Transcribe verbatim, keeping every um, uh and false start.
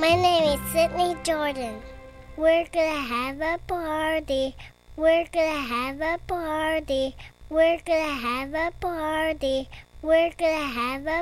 My name is Sydney Jordan. We're gonna have a party. We're gonna have a party. We're gonna have a party. We're gonna have a